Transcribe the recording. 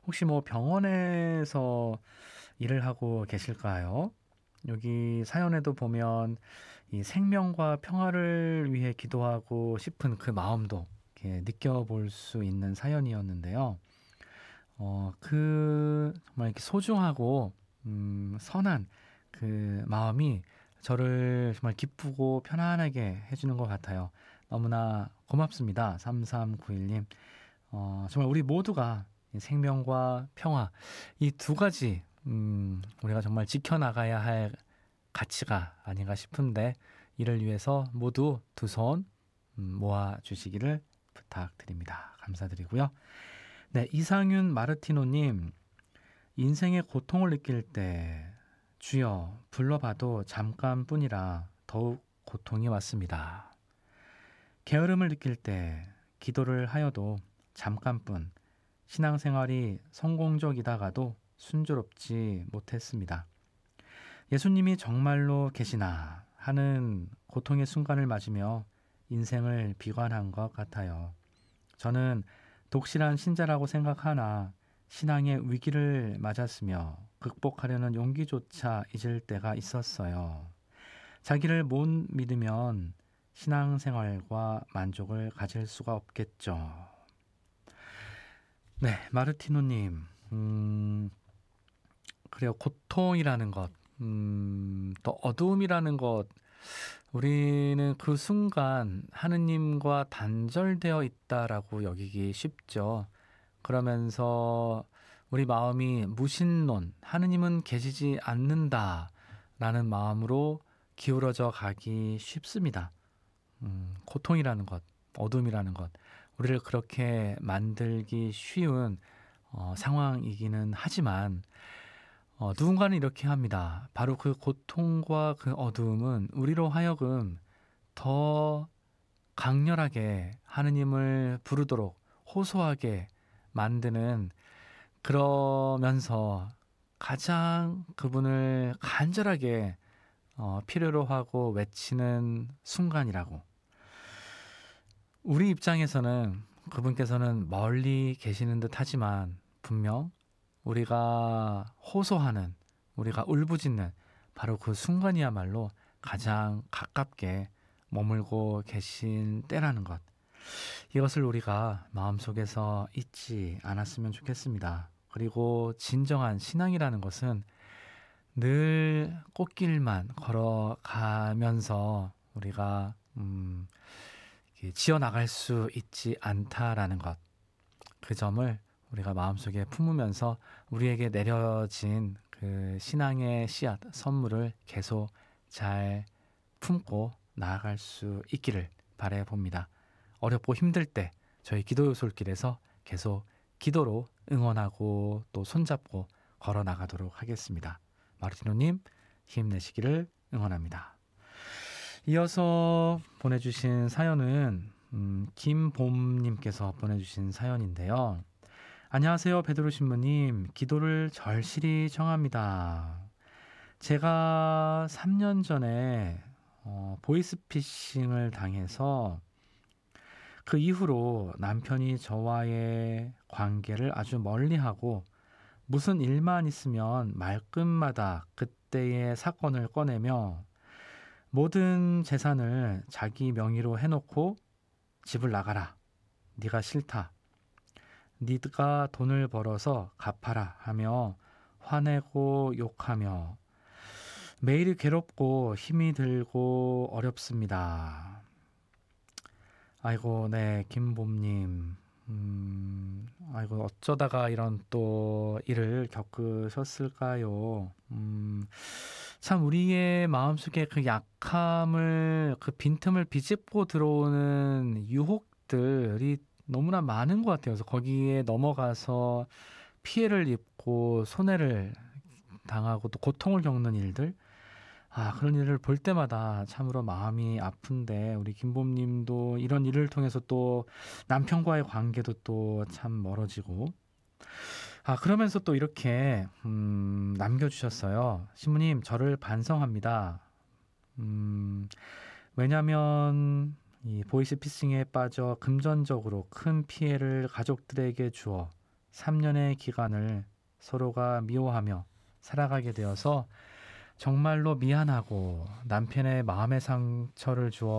혹시 뭐 병원에서 일을 하고 계실까요? 여기 사연에도 보면 이 생명과 평화를 위해 기도하고 싶은 그 마음도 이렇게 느껴볼 수 있는 사연이었는데요. 그 정말 이렇게 소중하고 선한 그 마음이 저를 정말 기쁘고 편안하게 해주는 것 같아요. 너무나 고맙습니다. 3391님. 정말 우리 모두가 이 생명과 평화 이 두 가지 우리가 정말 지켜나가야 할 가치가 아닌가 싶은데 이를 위해서 모두 두 손 모아 주시기를 부탁드립니다. 감사드리고요. 네, 이상윤 마르티노님, 인생의 고통을 느낄 때 주여 불러봐도 잠깐뿐이라 더욱 고통이 왔습니다. 게으름을 느낄 때 기도를 하여도 잠깐뿐 신앙생활이 성공적이다가도 순조롭지 못했습니다. 예수님이 정말로 계시나 하는 고통의 순간을 맞으며 인생을 비관한 것 같아요. 저는 독실한 신자라고 생각하나 신앙의 위기를 맞았으며 극복하려는 용기조차 잊을 때가 있었어요. 자기를 못 믿으면 신앙생활과 만족을 가질 수가 없겠죠. 네, 마르티노님, 그래요. 고통이라는 것, 또 어두움이라는 것, 우리는 그 순간 하느님과 단절되어 있다라고 여기기 쉽죠. 그러면서 우리 마음이 무신론, 하느님은 계시지 않는다라는 마음으로 기울어져 가기 쉽습니다. 고통이라는 것, 어둠이라는 것, 우리를 그렇게 만들기 쉬운 상황이기는 하지만 누군가는 이렇게 합니다. 바로 그 고통과 그 어두움은 우리로 하여금 더 강렬하게 하느님을 부르도록 호소하게 만드는 그러면서 가장 그분을 간절하게 필요로 하고 외치는 순간이라고. 우리 입장에서는 그분께서는 멀리 계시는 듯 하지만 분명 우리가 호소하는, 우리가 울부짖는 바로 그 순간이야말로 가장 가깝게 머물고 계신 때라는 것. 이것을 우리가 마음속에서 잊지 않았으면 좋겠습니다. 그리고 진정한 신앙이라는 것은 늘 꽃길만 걸어가면서 우리가 지어나갈 수 있지 않다라는 것. 그 점을 우리가 마음속에 품으면서 우리에게 내려진 그 신앙의 씨앗, 선물을 계속 잘 품고 나아갈 수 있기를 바라봅니다. 어렵고 힘들 때 저희 기도의 솔길에서 계속 기도로 응원하고 또 손잡고 걸어 나가도록 하겠습니다. 마르티노님 힘내시기를 응원합니다. 이어서 보내주신 사연은 김봄님께서 보내주신 사연인데요. 안녕하세요, 베드로 신부님. 기도를 절실히 청합니다. 제가 3년 전에 보이스피싱을 당해서 그 이후로 남편이 저와의 관계를 아주 멀리하고 무슨 일만 있으면 말끝마다 그때의 사건을 꺼내며 모든 재산을 자기 명의로 해놓고 집을 나가라. 네가 싫다. 네가 돈을 벌어서 갚아라 하며 화내고 욕하며 매일이 괴롭고 힘이 들고 어렵습니다. 아이고, 네, 김봄님. 아이고, 어쩌다가 이런 또 일을 겪으셨을까요? 참, 우리의 마음속에 그 약함을, 그 빈틈을 비집고 들어오는 유혹들이 너무나 많은 것 같아요. 그래서 거기에 넘어가서 피해를 입고 손해를 당하고 또 고통을 겪는 일들. 그런 일을 볼 때마다 참으로 마음이 아픈데 우리 김봄님도 이런 일을 통해서 또 남편과의 관계도 또 참 멀어지고 그러면서 또 이렇게 남겨주셨어요. 신부님, 저를 반성합니다. 왜냐하면 이 보이스피싱에 빠져 금전적으로 큰 피해를 가족들에게 주어 3년의 기간을 서로가 미워하며 살아가게 되어서 정말로 미안하고 남편의 마음의 상처를 주어